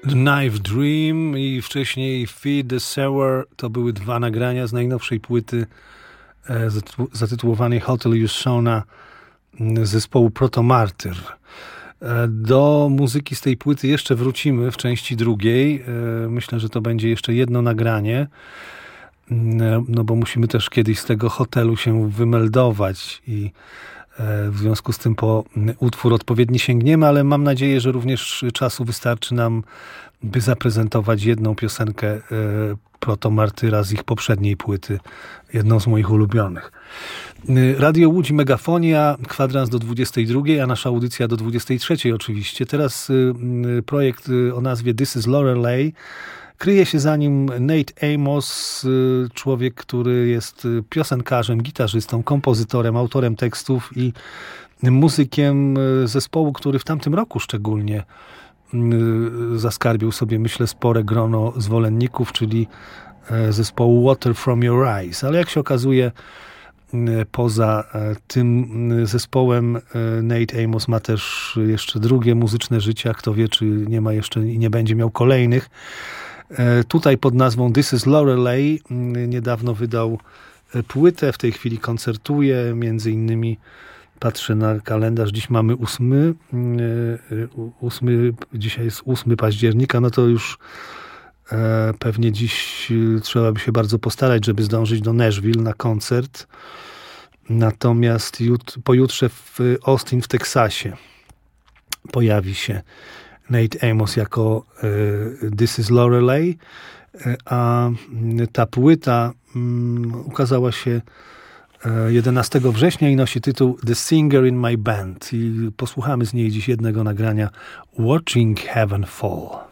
Knife Dream i wcześniej Feed the Sour to były dwa nagrania z najnowszej płyty zatytułowanej Hotel Yushona zespołu Proto Martyr. Do muzyki z tej płyty jeszcze wrócimy w części drugiej. Myślę, że to będzie jeszcze jedno nagranie, no bo musimy też kiedyś z tego hotelu się wymeldować i w związku z tym po utwór odpowiedni sięgniemy, ale mam nadzieję, że również czasu wystarczy nam, by zaprezentować jedną piosenkę Proto Martyra z ich poprzedniej płyty, jedną z moich ulubionych. Radio Łódź Megafonia, kwadrans do 22, a nasza audycja do 23 oczywiście. Teraz projekt o nazwie This is Lorelei. Kryje się za nim Nate Amos, człowiek, który jest piosenkarzem, gitarzystą, kompozytorem, autorem tekstów i muzykiem zespołu, który w tamtym roku szczególnie zaskarbił sobie, myślę, spore grono zwolenników, czyli zespołu Water From Your Eyes. Ale jak się okazuje, poza tym zespołem Nate Amos ma też jeszcze drugie muzyczne życie. Kto wie, czy nie ma jeszcze i nie będzie miał kolejnych. Tutaj pod nazwą This is Lorelei niedawno wydał płytę, w tej chwili koncertuje, między innymi patrzę na kalendarz, dziś mamy 8, dzisiaj jest 8 października, no to już pewnie dziś trzeba by się bardzo postarać, żeby zdążyć do Nashville na koncert. Natomiast pojutrze w Austin w Teksasie pojawi się Nate Amos jako This is Lorelei, a ta płyta ukazała się 11 września i nosi tytuł The Singer in My Band i posłuchamy z niej dziś jednego nagrania Watching Heaven Fall.